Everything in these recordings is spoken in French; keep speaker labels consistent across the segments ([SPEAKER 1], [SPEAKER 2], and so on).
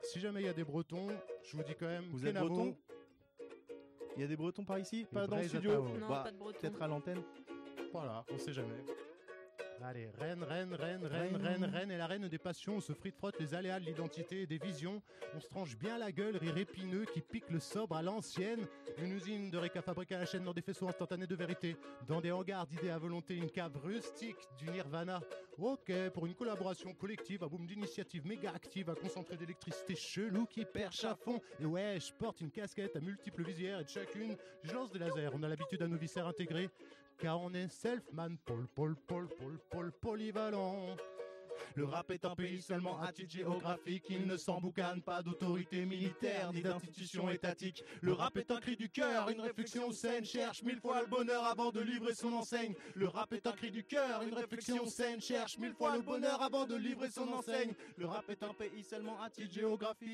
[SPEAKER 1] si jamais il y a des Bretons, je vous dis quand même...
[SPEAKER 2] Vous êtes
[SPEAKER 1] Kenavo.
[SPEAKER 2] Bretons ? Il y a des Bretons par ici ? Pas dans le
[SPEAKER 1] Braise
[SPEAKER 2] studio ?
[SPEAKER 1] Atao.
[SPEAKER 3] Non, pas de Bretons.
[SPEAKER 2] Peut-être à l'antenne.
[SPEAKER 1] Voilà, on sait jamais. Allez, reine, et la reine des passions, on se frite-frotte les aléas de l'identité et des visions, on se tranche bien la gueule, rire épineux qui pique le sobre à l'ancienne, une usine de réca fabriquée à la chaîne dans des faisceaux instantanés de vérité, dans des hangars d'idées à volonté, une cave rustique du nirvana. Ok, pour une collaboration collective, un boom d'initiative méga active, un concentré d'électricité chelou qui perche à fond, et ouais, je porte une casquette à multiples visières et de chacune, je lance des lasers, on a l'habitude à nos viscères intégrés, car on est self-man, polyvalent. Le rap est un pays seulement à titre géographique. Il ne s'emboucane pas d'autorité militaire ni d'institution étatique. Le rap est un cri du cœur, une réflexion saine. Cherche 1000 fois le bonheur avant de livrer son enseigne. Le rap est un cri du cœur, une réflexion saine. Cherche 1000 fois le bonheur avant de livrer son enseigne. Le rap est un pays seulement à titre géographique.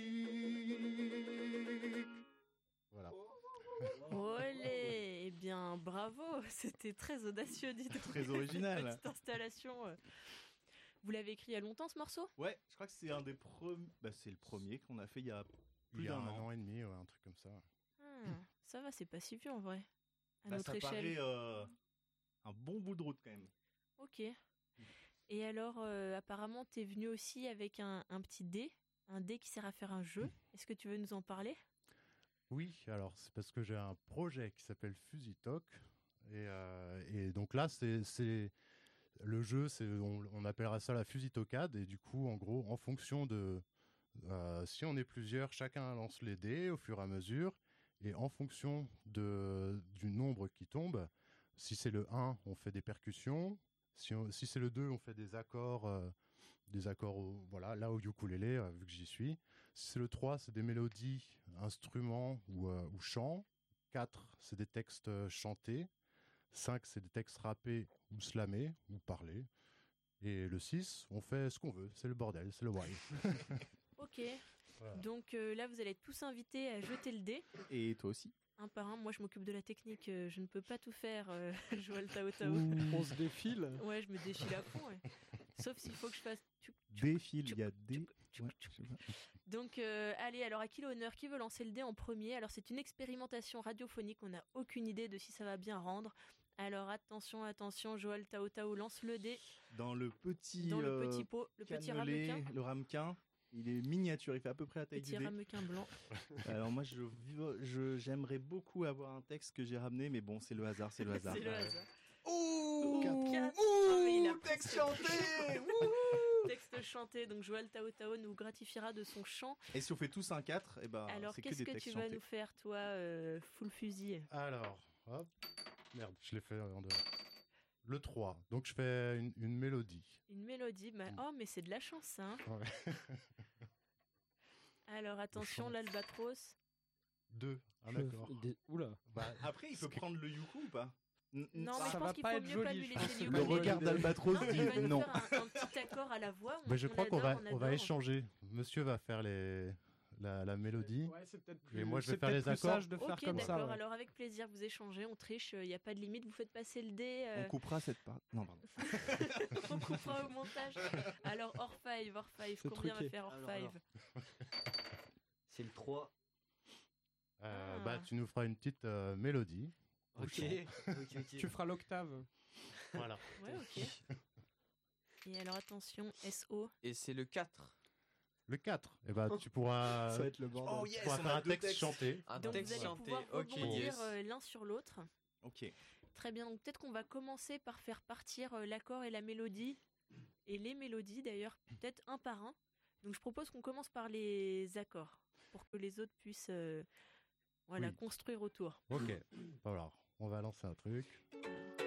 [SPEAKER 1] Voilà.
[SPEAKER 3] Olé, eh bien bravo, c'était très audacieux, dis donc.
[SPEAKER 2] Très original.
[SPEAKER 3] Petite installation. Vous l'avez écrit il y a longtemps ce morceau ?
[SPEAKER 2] Ouais, je crois que c'est un des premiers. Bah, c'est le premier qu'on a fait il y a plus
[SPEAKER 1] Il y a
[SPEAKER 2] d'un
[SPEAKER 1] un
[SPEAKER 2] an.
[SPEAKER 1] an et demi, ouais, un truc comme ça.
[SPEAKER 3] Ça va, c'est pas si vieux en vrai. À
[SPEAKER 2] Bah,
[SPEAKER 3] notre
[SPEAKER 2] ça
[SPEAKER 3] échelle.
[SPEAKER 2] paraît un bon bout de route quand même.
[SPEAKER 3] Ok. Et alors, apparemment, t'es venu aussi avec un petit dé. Un dé qui sert à faire un jeu. Est-ce que tu veux nous en parler ?
[SPEAKER 1] Oui, alors c'est parce que j'ai un projet qui s'appelle Fusitalk et donc là c'est le jeu, on appellera ça la Fusitocade et du coup en gros en fonction de si on est plusieurs, chacun lance les dés au fur et à mesure et en fonction du nombre qui tombe, si c'est le 1 on fait des percussions, si c'est le 2 on fait des accords voilà, là au ukulélé, vu que j'y suis. Si c'est le 3, c'est des mélodies, instruments ou chants. 4, c'est des textes chantés. 5, c'est des textes rappés ou slamés ou parlés. Et le 6, on fait ce qu'on veut. C'est le bordel, c'est le wild.
[SPEAKER 3] Ok.
[SPEAKER 1] Voilà.
[SPEAKER 3] Donc là, vous allez tous invités à jeter le dé.
[SPEAKER 2] Et toi aussi.
[SPEAKER 3] Un par un, moi je m'occupe de la technique, je ne peux pas tout faire, Joël Tao Tao.
[SPEAKER 4] On se défile.
[SPEAKER 3] Ouais, je me défile à fond, ouais. Sauf s'il faut que je fasse...
[SPEAKER 2] Défile, il y a des... Ouais, je sais pas.
[SPEAKER 3] Donc, allez, alors à qui l'honneur ? Qui veut lancer le dé en premier ? Alors, c'est une expérimentation radiophonique, on n'a aucune idée de si ça va bien rendre. Alors, attention, Joël Tao Tao lance le dé
[SPEAKER 2] Dans le petit
[SPEAKER 3] pot, le petit
[SPEAKER 2] cannelé,
[SPEAKER 3] ramequin.
[SPEAKER 2] le ramequin. Il est miniature, il fait à peu près la taille
[SPEAKER 3] Petit
[SPEAKER 2] du dé.
[SPEAKER 3] ramequin blanc.
[SPEAKER 2] Alors moi, j'aimerais beaucoup avoir un texte que j'ai ramené, mais bon, c'est le hasard.
[SPEAKER 3] C'est le hasard.
[SPEAKER 2] Ouh,
[SPEAKER 3] Quatre. Oh, mais il a
[SPEAKER 2] texte chanté.
[SPEAKER 3] Texte chanté, donc Joël Tao Tao nous gratifiera de son chant.
[SPEAKER 2] Et si on fait tous un 4, et ben
[SPEAKER 3] Alors,
[SPEAKER 2] c'est que
[SPEAKER 3] qu'est-ce
[SPEAKER 2] des
[SPEAKER 3] que
[SPEAKER 2] textes
[SPEAKER 3] tu vas
[SPEAKER 2] chantés.
[SPEAKER 3] nous faire, toi, full fusil ?
[SPEAKER 1] Alors, hop. Merde, je l'ai fait en dehors. Le 3, donc je fais une mélodie.
[SPEAKER 3] Une mélodie, oh, mais c'est de la chance, ça, hein.
[SPEAKER 1] Ouais.
[SPEAKER 3] Alors, attention,
[SPEAKER 1] chante.
[SPEAKER 3] l'albatros.
[SPEAKER 1] 2, un accord.
[SPEAKER 4] Oula.
[SPEAKER 1] Bah,
[SPEAKER 2] Après, il peut prendre le yuku ou pas?
[SPEAKER 3] Non, mais
[SPEAKER 4] Ça
[SPEAKER 3] je
[SPEAKER 4] va
[SPEAKER 3] pense qu'il
[SPEAKER 4] pas
[SPEAKER 3] faut
[SPEAKER 4] être
[SPEAKER 3] mieux
[SPEAKER 4] joli,
[SPEAKER 3] pas lui
[SPEAKER 4] je
[SPEAKER 3] laisser
[SPEAKER 4] pense.
[SPEAKER 3] le
[SPEAKER 2] Le
[SPEAKER 3] ukulélé.
[SPEAKER 2] regard d'Albatros
[SPEAKER 3] Non,
[SPEAKER 2] dit
[SPEAKER 3] il va nous
[SPEAKER 2] non.
[SPEAKER 3] faire un petit accord à la voix.
[SPEAKER 1] bah, je crois qu'on va
[SPEAKER 3] adore.
[SPEAKER 1] échanger. Monsieur va faire la mélodie.
[SPEAKER 4] Ouais, c'est peut-être plus.
[SPEAKER 1] Et moi, je vais
[SPEAKER 4] c'est
[SPEAKER 1] faire
[SPEAKER 4] peut-être
[SPEAKER 1] les
[SPEAKER 4] plus
[SPEAKER 1] accords.
[SPEAKER 4] sage de faire
[SPEAKER 3] Ok,
[SPEAKER 4] comme
[SPEAKER 3] d'accord.
[SPEAKER 4] ça. Ouais.
[SPEAKER 3] Alors, avec plaisir, vous échangez, on triche, il n'y a pas de limite. Vous faites passer le dé.
[SPEAKER 2] On coupera cette part. Non, pardon.
[SPEAKER 3] On coupera au montage. Alors, hors five.
[SPEAKER 4] C'est
[SPEAKER 3] Combien
[SPEAKER 4] truqué.
[SPEAKER 3] va faire hors
[SPEAKER 5] Alors.
[SPEAKER 3] five ?
[SPEAKER 5] C'est le 3.
[SPEAKER 1] Bah, tu nous feras une petite mélodie.
[SPEAKER 5] Ok.
[SPEAKER 4] Tu feras l'octave.
[SPEAKER 1] Voilà.
[SPEAKER 3] Ouais, ok. Et alors, attention, SO.
[SPEAKER 5] Et c'est le 4.
[SPEAKER 1] Le 4, eh ben, tu pourras,
[SPEAKER 4] Ça va être le bordel.
[SPEAKER 2] Oh
[SPEAKER 1] tu
[SPEAKER 2] yes,
[SPEAKER 1] pourras
[SPEAKER 2] on
[SPEAKER 1] faire
[SPEAKER 2] a
[SPEAKER 1] un
[SPEAKER 2] deux
[SPEAKER 1] texte
[SPEAKER 2] textes.
[SPEAKER 1] chanté.
[SPEAKER 5] Un
[SPEAKER 3] Donc,
[SPEAKER 5] texte
[SPEAKER 3] vous allez
[SPEAKER 5] chanté.
[SPEAKER 3] pouvoir
[SPEAKER 5] Ok,
[SPEAKER 3] rebondir
[SPEAKER 5] yes.
[SPEAKER 3] l'un sur l'autre.
[SPEAKER 2] Ok.
[SPEAKER 3] Très bien, donc peut-être qu'on va commencer par faire partir l'accord et la mélodie, et les mélodies d'ailleurs, peut-être un par un. Donc je propose qu'on commence par les accords, pour que les autres puissent
[SPEAKER 1] Oui.
[SPEAKER 3] construire autour.
[SPEAKER 1] Ok. Alors, on va lancer un truc.